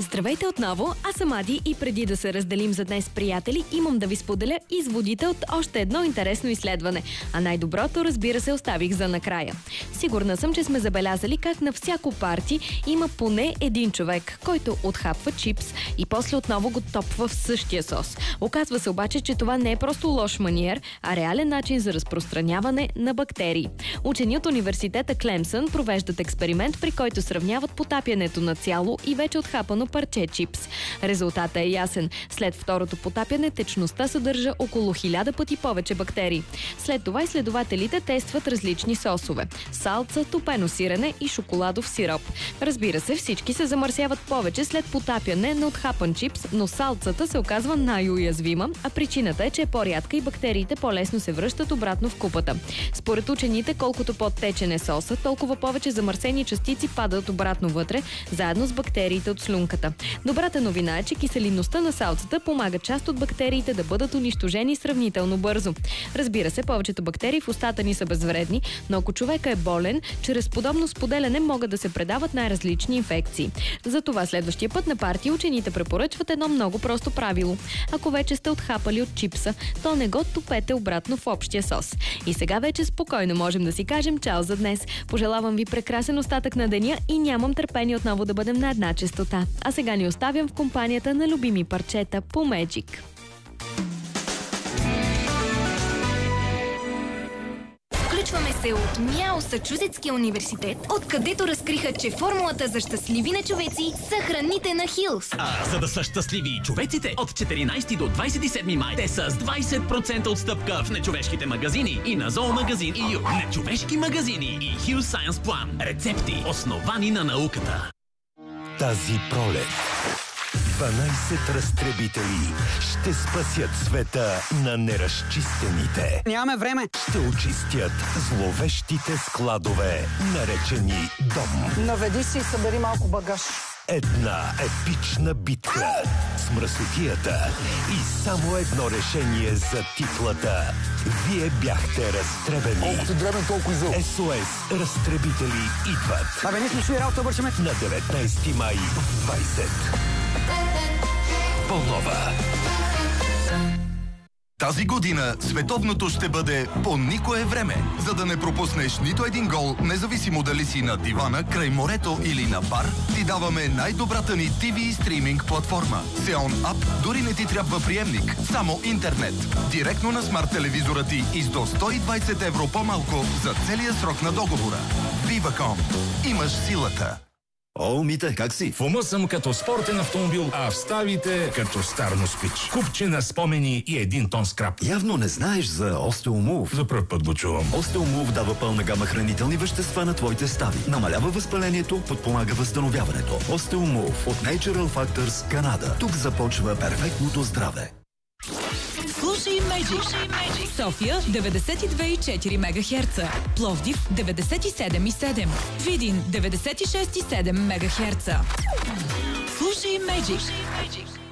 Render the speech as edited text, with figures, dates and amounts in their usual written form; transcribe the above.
Здравейте отново, аз съм Ади и преди да се разделим за днес, приятели, имам да ви споделя изводите от още едно интересно изследване. А най-доброто, разбира се, оставих за накрая. Сигурна съм, че сме забелязали как на всяко парти има поне един човек, който отхапва чипс и после отново го топва в същия сос. Оказва се обаче, че това не е просто лош маниер, а реален начин за разпространяване на бактерии. Учени от университета Клемсън провеждат експеримент, при който сравняват потапянето на цяло и вече отхапано парче чипс. Резултатът е ясен. След второто потапяне течността съдържа около 1000 пъти повече бактерии. След това изследователите тестват различни сосове – салца, топено сирене и шоколадов сироп. Разбира се, всички се замърсяват повече след потапяне на отхапан чипс, но салцата се оказва най-уязвима, а причината е, че е по-рядка и бактериите по-лесно се връщат обратно в купата. Според учените, колкото по-течен е соса, толкова повече замърсени частици падат обратно вътре, заедно с бактериите от слюнката. Добрата новина е, че киселинността на салцата помага част от бактериите да бъдат унищожени сравнително бързо. Разбира се, повечето бактерии в устата ни са безвредни, но ако човека е болен, чрез подобно споделяне могат да се предават най-различни инфекции. Затова следващия път на парти учените препоръчват едно много просто правило. Ако вече сте отхапали от чипса, то не го топете обратно в общия сос. И сега вече спокойно можем да си кажем чао за днес. Пожелавам ви прекрасен остатък на деня и нямам търпение отново да бъдем на една честота. А сега ни оставям в компанията на любими парчета по Magic. Включваме се от Мясачузетския университет, откъдето разкриха, че формулата за щастливи нечовеци са храните на Хилс. А за да са щастливи човеците, от 14 до 27 май те са с 20% отстъпка в нечовешките магазини и на зоомагазин и нечовешки магазини и Хилс Сайенс План. Рецепти, основани на науката. Тази пролет 12 разтребители ще спасят света на неразчистените. Нямаме време. Ще очистят зловещите складове, наречени дом. Наведи си и събери малко багаж. Една епична битка с мръсотията и само едно решение за титлата. Вие бяхте разтребени. Колко си дребен, толкова изъл. СОС разтребители идват. Абе, ние сме шли работа, вършиме. На 19 май в 20. По-нова. Тази година световното ще бъде по никое време. За да не пропуснеш нито един гол, независимо дали си на дивана, край морето или на бар, ти даваме най-добрата ни TV и стриминг платформа. Xeon App дори не ти трябва приемник, само интернет. Директно на смарт телевизора ти и с до 120 евро по-малко за целия срок на договора. Viva.com. Имаш силата. О, Мите, как си? В ума съм като спортен автомобил, а в ставите като стар москвич. Купче на спомени и 1 тон скрап. Явно не знаеш за Остеомув. За пръв път го чувам. Остеомув дава пълна гама хранителни вещества на твоите стави. Намалява възпалението, подпомага възстановяването. Остеомув от Natural Factors, Канада. Тук започва перфектното здраве. Слушай Magic. София 92,4 МГц. Пловдив 97,7. Видин 96,7 МГц. Слушай Magic.